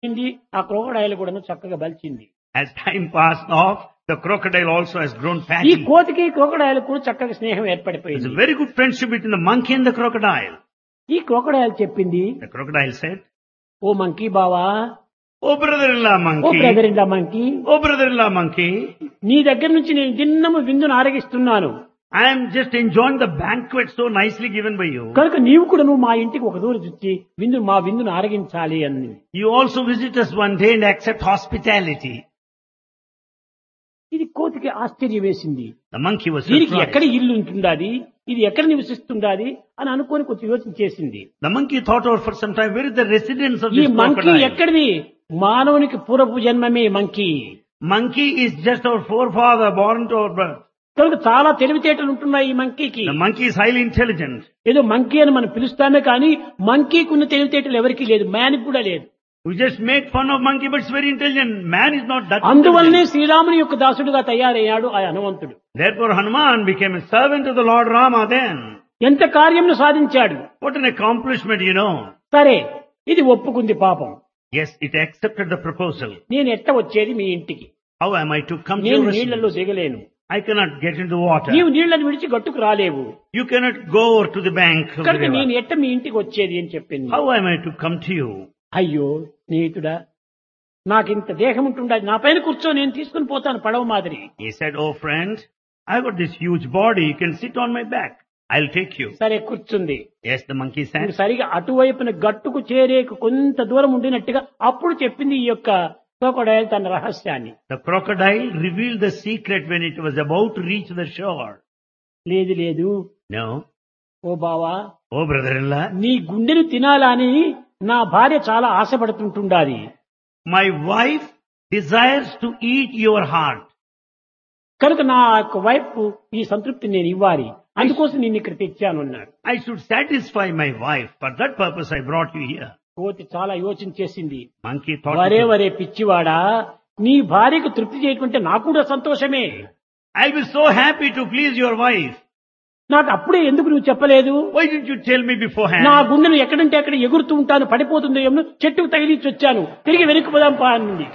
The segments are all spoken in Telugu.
వచ్చింది, ఆ క్రొకడైల్ కూడా చక్కగా బలిచింది. As time passed off, the crocodile also has grown ఈ fatty. కోతికి క్రొకడైల్ కూడా చక్కగా స్నేహం There's ఏర్పడిపోయింది. a very good friendship between the monkey and the crocodile. ఈ క్రొకడైల్ చెప్పింది, The crocodile said, oh monkey బావా, "Oh brother-in-law oh monkey, brother in law monkey, oh brother-in-law monkey, నీ దగ్గర నుంచి నేను దిన్నము విందును ఆరగిస్తున్నాను. I am just enjoying the banquet so nicely given by you. కనుక నీవు కూడా నువ్వు మా ఇంటికి ఒక రోజు వచ్చి మా విందును ఆరగించాలి అని. You also visit us one day and accept hospitality." ఇది కోతికి ఆశ్చర్యం వేసింది. The monkey was దీనికి ఎక్కడ surprised. ఇల్లు ఉంటుందాది, ఇది ఎక్కడ నివసిస్తుందాది అని అనుకొని కొంచెం యోచన చేసింది. The monkey thought over for some time, where is the residence of ఈ this మంకీ crocodile? ఎక్కడిది? మానవునికి పూర్వపు జన్మమే monkey. Monkey is just our forefather born to our birth. కనుక చాలా తెలివితేటలు ఉంటున్నాయి ఈ మంకీకి. The monkey is highly intelligent. ఏదో మంకీ అని మనం పిలుస్తామే కానీ మంకీకి ఉన్న తెలివితేటలు ఎవరికీ లేదు, మ్యాన్కి కూడా లేదు. We just make fun of monkey, but it's very intelligent. Man is not that అందువల్లనే intelligent. శ్రీరాముని యొక్క దాసుడుగా తయారయ్యాడు ఆ హనుమంతుడు. Therefore Hanuman became a servant of the Lord Rama then. ఎంత కార్యమును సాధించాడు. What an accomplishment, you know. సరే, ఇది ఒప్పుకుంది పాపం. Yes, it accepted the proposal. నేను ఎట్ట వచ్చేది మీ ఇంటికి? How am I to come to నేను your నీళ్లలో residence? దిగలేను. I cannot get into the water. నీవు నీళ్లను విడిచి గట్టుకు రాలేవు. You cannot go over to the bank of the కనుక నేను river. ఎట్ట మీ ఇంటికి వచ్చేది అని చెప్పింది. How am I to come to you? అయ్యో స్నేహితుడా, నాకింత దేహం ఉంటుండదు, నా పైన కూర్చో, నేను తీసుకుని పోతాను పడవ మాదిరి. He said, "Oh friend, I've got this huge body. You can sit on my back. I'll take you." సరే కూర్చుంది. Yes, the monkey said. నువ్వు సరిగా అటువైపున గట్టుకు చేరేకు కొంత దూరం ఉండినట్టుగా అప్పుడు చెప్పింది ఈ యొక్క క్రొకడైల్ తన రహస్యాన్ని. The crocodile revealed the secret when it was about to reach the shore. లేదు లేదు, No. ఓ బావా, Oh brother-in-law, నీ గుండెను తినాలని నా భార్య చాలా ఆశపడుతుంటుండాది. my wife desires to eat your heart. కనుక నా యొక్క వైపు ఈ సంతృప్తి నేను ఇవ్వాలి, అందుకోసం నేను ఇక్కడ తెచ్చాను అన్నాడు. I should satisfy my wife. For that purpose I brought you here. కోతి చాలా యోచన చేసింది. Monkey thought, వరే వరే పిచ్చివాడా, నీ భార్యకు తృప్తి చేయకుంటే నాకు కూడా సంతోషమే. "I'll be so happy to please your wife. నాకు అప్పుడే ఎందుకు నువ్వు చెప్పలేదు? Why didn't you tell me beforehand?" నా గుండెను ఎక్కడంటే అక్కడ ఎగురుతూ ఉంటాను, పడిపోతుందో ఏమో, చెట్టుకు తగిలించి వచ్చాను, తిరిగి వెనక్కి పోదాం పా అన్నది.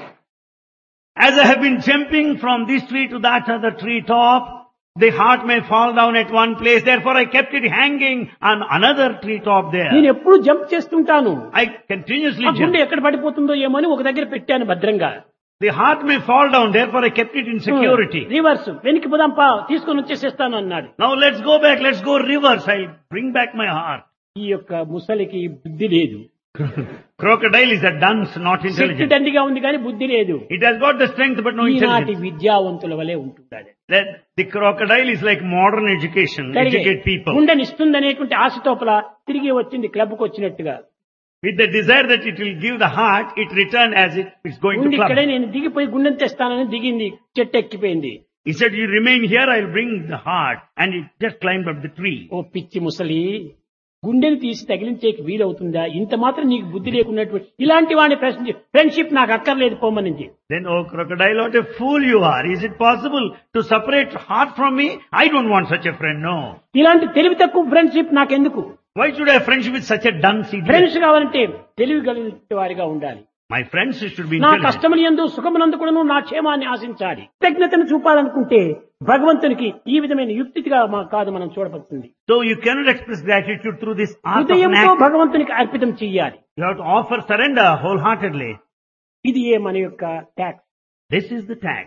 As I have been jumping from this tree to that other tree top, the heart may fall down at one place. Therefore I kept it hanging on another tree top there. నేను ఎప్పుడు జంప్ చేస్తుంటాను, I continuously ఆ గుండె jump. ఎక్కడ పడిపోతుందో ఏమో అని ఒక దగ్గర పెట్టాను భద్రంగా. The heart may fall down. Therefore I kept it in security. Reverse, వెనక్కి పోదాం పా, తీసుకొని వచ్చేసేస్తాను అన్నాడు. Now let's go back. Let's go reverse. I'll bring back my heart. ఈ యొక్క ముసలికి బుద్ధి లేదు. Crocodile is a dunce, not Shakti intelligent. దండిగా ఉంది కానీ బుద్ధి లేదు. It has got the strength but no ఈనాటి intelligence. విద్యావంతుల వలె ఉంటుంటాడు. The crocodile is like modern education. Educate people. గుండెనిస్తుందనేటువంటి ఆశతోపల తిరిగి వచ్చింది క్లబ్కు వచ్చినట్టుగా. With the desire that it will give the heart, it returned as it's going to ఉండి club. ఇక్కడే నేను దిగిపోయి గుండెని తెస్తానని దిగింది, చెట్టు ఎక్కిపోయింది. He said, "You remain here, I'll bring the heart." And it just climbed up the tree. ఓ పిచ్చి ముసలి, గుండెని తీసి తగిలించేకి వీలవుతుందా? ఇంత మాత్రం నీకు బుద్ధి లేకున్నటువంటి ఇలాంటి వాడిని ఫ్రెండ్షిప్ నాకు అక్కర్లేదు పోమనింది. Then, "Oh crocodile, what a fool you are. Is it possible to separate heart from me? I don't want such a friend, no. ఇలాంటి తెలివి తక్కువ ఫ్రెండ్షిప్ నాకెందుకు? Why should I have friendship with such a dunce idiot? Friends కావాలంటే తెలివి కలిగిన వారిగా ఉండాలి. My friends should be నా intelligent. కష్టములు యందు సుఖమునందు కూడా నా క్షేమాన్ని ఆశించాలి. కృతజ్ఞతను చూపాలనుకుంటే భగవంతునికి ఈ విధమైన యుక్తిగా కాదు మనం చూడబడుతుంది. So you cannot express gratitude through this art of హృదయంతో knack. భగవంతునికి అర్పితం చెయ్యాలి. You have to offer surrender wholeheartedly. ఇది మన యొక్క tax. This is the tax.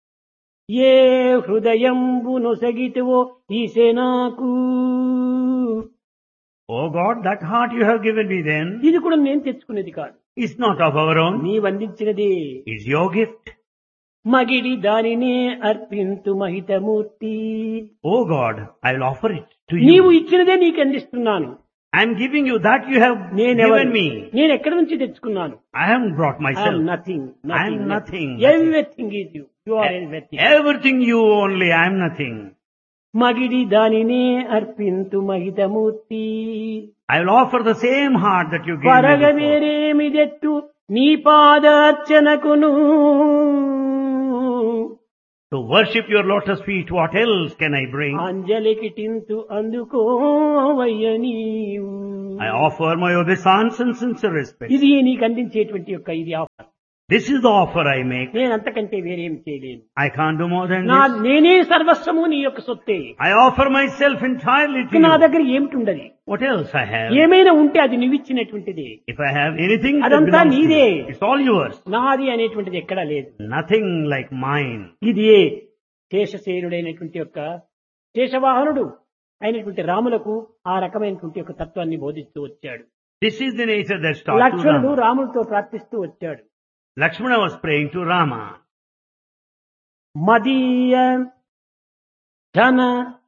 A హృదయంబు నొసగితివో ఈసేనాకు, Oh God, that heart you have given me then ఇది కూడా నేను తెచ్చుకునేది కాదు, is not of our own. నీవు అందించినది. It's your gift. మగిడి దానినే అర్పింతు మహితమూర్తి, Oh God, I'll offer it to నీవు you. ఇచ్చినదే నీకు అందిస్తున్నాను. I'm giving you that you have నేనెవరు? given me. నేను ఎక్కడి నుంచి తెచ్చుకున్నాను? I haven't brought I am myself. nothing. I am nothing. Everything is you. You are everything. Everything you only, I am nothing. మగిడి దానినే అర్పింతు మహితమూర్తి, I will offer the same heart that you gave me పరగ before. వేరేమిదెట్టు నీ పాదార్చనకును, To worship your lotus feet, what else can I bring? అంజలికి టింతు అందుకోవయ్య నీవు. I offer my obeisance and sincere respect. ఇది నీకు అందించేటువంటి యొక్క ఇది offer. This is the offer I make. నేను అంతకంటే వేరేం చేయలేను. I can't do more than నా this. నేనే సర్వస్వము నీ యొక్క సొత్తే. I offer myself entirely to నా you. దగ్గర ఏమిటి ఉండదు. What else I have? ఏమైనా ఉంటే అది నువ్విచ్చినటువంటిది. If I have anything that అదంతా belongs to నీదే. you, it's all yours. నాది అనేటువంటిది ఎక్కడా లేదు. Nothing like mine. ఇది శేషశేనుడైనటువంటి యొక్క శేషవాహనుడు అయినటువంటి రాములకు ఆ రకమైనటువంటి యొక్క తత్వాన్ని బోధిస్తూ వచ్చాడు. This is the nature that's taught to లక్ష్మణుడు Rama. రాములతో ప్రార్థిస్తూ వచ్చాడు. Lakshmana was praying to Rama. మదీయ ధన